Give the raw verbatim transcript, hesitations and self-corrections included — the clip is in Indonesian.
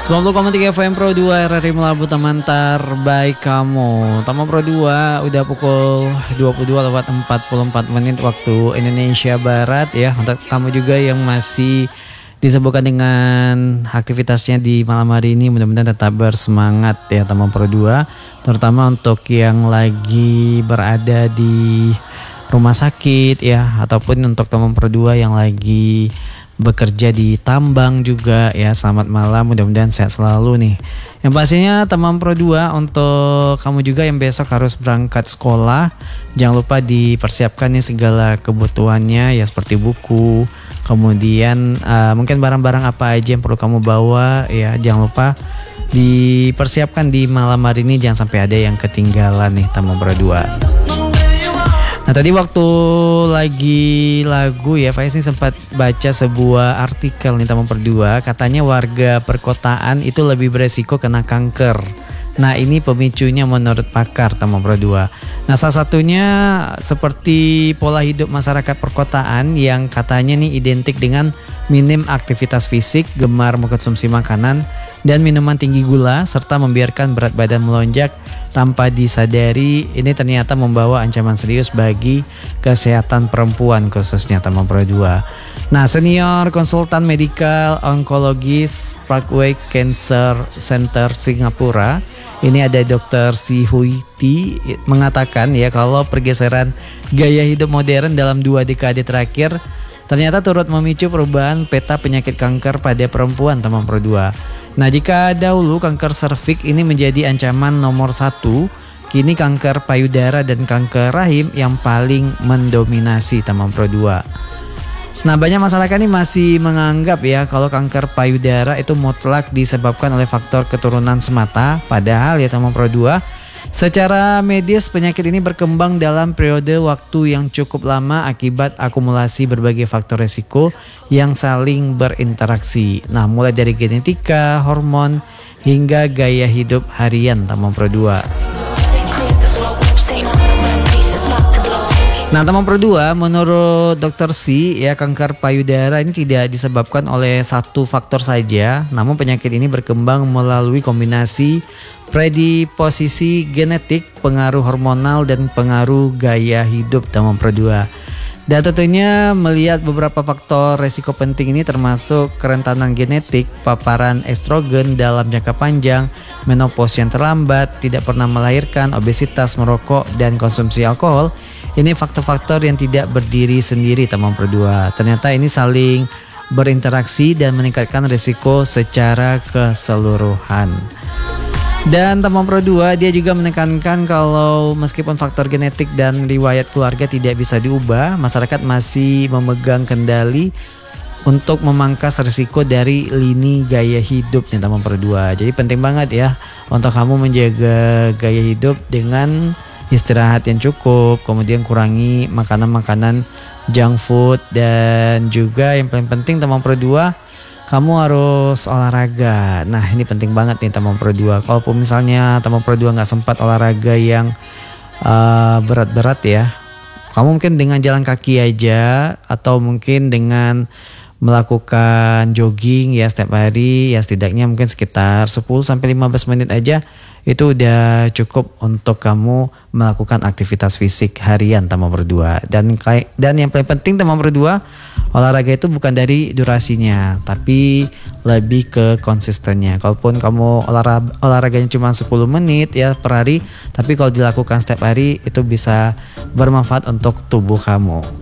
sembilan puluh koma tiga F M Pro dua R R I Melabu, teman terbaik kamu. Taman Pro dua udah pukul dua puluh dua lewat empat puluh empat menit waktu Indonesia Barat ya. Untuk kamu juga yang masih disebutkan dengan aktivitasnya di malam hari ini, mudah-mudahan tetap bersemangat ya Taman Pro dua. Terutama untuk yang lagi berada di rumah sakit ya, ataupun untuk Taman Pro dua yang lagi bekerja di tambang juga ya. Selamat malam, mudah-mudahan sehat selalu nih. Yang pastinya Taman Pro dua untuk kamu juga yang besok harus berangkat sekolah, jangan lupa dipersiapkan nih segala kebutuhannya ya, seperti buku, kemudian uh, mungkin barang-barang apa aja yang perlu kamu bawa ya, jangan lupa dipersiapkan di malam hari ini, jangan sampai ada yang ketinggalan nih Taman Pro dua. Nah tadi waktu lagi lagu ya, Faiz ini sempat baca sebuah artikel nih Taman Pro dua, katanya warga perkotaan itu lebih beresiko kena kanker. Nah ini pemicunya menurut pakar Taman Pro dua. Nah salah satunya seperti pola hidup masyarakat perkotaan yang katanya nih identik dengan minim aktivitas fisik, gemar mengkonsumsi makanan dan minuman tinggi gula, serta membiarkan berat badan melonjak tanpa disadari. Ini ternyata membawa ancaman serius bagi kesehatan perempuan khususnya Taman Pro dua. Nah senior konsultan medikal onkologis Parkway Cancer Center Singapura, ini ada dokter Si Hui Ti, mengatakan ya kalau pergeseran gaya hidup modern dalam dua dekade terakhir ternyata turut memicu perubahan peta penyakit kanker pada perempuan Taman Pro dua. Nah jika dahulu kanker serviks ini menjadi ancaman nomor satu, kini kanker payudara dan kanker rahim yang paling mendominasi Taman Pro dua. Nah banyak masyarakat ini masih menganggap ya kalau kanker payudara itu mutlak disebabkan oleh faktor keturunan semata. Padahal ya Taman Pro dua, secara medis penyakit ini berkembang dalam periode waktu yang cukup lama akibat akumulasi berbagai faktor resiko yang saling berinteraksi. Nah mulai dari genetika, hormon, hingga gaya hidup harian Taman Pro dua. Nah Taman Pro dua menurut dokter Si ya, kanker payudara ini tidak disebabkan oleh satu faktor saja, namun penyakit ini berkembang melalui kombinasi predisposisi genetik, pengaruh hormonal dan pengaruh gaya hidup Taman Pro dua. Dan tentunya melihat beberapa faktor resiko penting ini termasuk kerentanan genetik, paparan estrogen dalam jangka panjang, menopause yang terlambat, tidak pernah melahirkan, obesitas, merokok, dan konsumsi alkohol. Ini faktor-faktor yang tidak berdiri sendiri Taman Pro dua. Ternyata ini saling berinteraksi dan meningkatkan risiko secara keseluruhan. Dan Taman Pro dua dia juga menekankan kalau meskipun faktor genetik dan riwayat keluarga tidak bisa diubah, masyarakat masih memegang kendali untuk memangkas risiko dari lini gaya hidup nih Taman Pro dua. Jadi penting banget ya untuk kamu menjaga gaya hidup dengan istirahat yang cukup, kemudian kurangi makanan-makanan junk food, dan juga yang paling penting Taman Pro dua, kamu harus olahraga. Nah ini penting banget nih Taman Pro dua. Kalaupun misalnya Taman Pro dua nggak sempat olahraga yang uh, berat-berat ya, kamu mungkin dengan jalan kaki aja, atau mungkin dengan melakukan jogging ya setiap hari ya, setidaknya mungkin sekitar sepuluh sampai lima belas menit aja, itu udah cukup untuk kamu melakukan aktivitas fisik harian Taman Pro dua. Dan dan yang paling penting Taman Pro dua, olahraga itu bukan dari durasinya, tapi lebih ke konsistennya. Kalaupun kamu olahraga olahraganya cuma sepuluh menit ya per hari, tapi kalau dilakukan setiap hari itu bisa bermanfaat untuk tubuh kamu.